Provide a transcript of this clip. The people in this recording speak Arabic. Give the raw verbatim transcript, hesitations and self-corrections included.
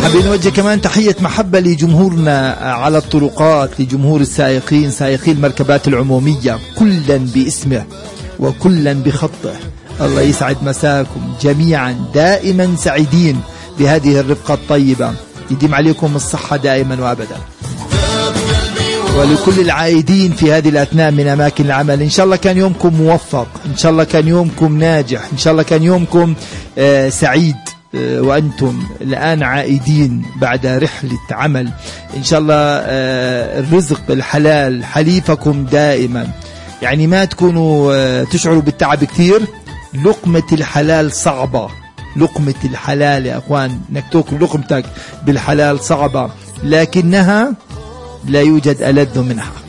حابين نوجه كمان تحية محبة لجمهورنا على الطرقات، لجمهور السائقين، سائقي المركبات العمومية، كلا باسمه وكلا بخطه. الله يسعد مساكم جميعا، دائما سعيدين بهذه الرفقة الطيبة، يديم عليكم الصحة دائما وأبدا. ولكل العائدين في هذه الأثناء من أماكن العمل، إن شاء الله كان يومكم موفق، إن شاء الله كان يومكم ناجح، إن شاء الله كان يومكم آه سعيد، آه وأنتم الآن عائدين بعد رحلة عمل. إن شاء الله آه الرزق الحلال حليفكم دائما، يعني ما تكونوا آه تشعروا بالتعب كثير. لقمة الحلال صعبة، لقمة الحلال يا أخوان، إنك تأكل لقمتك بالحلال صعبة، لكنها لا يوجد ألذ منها.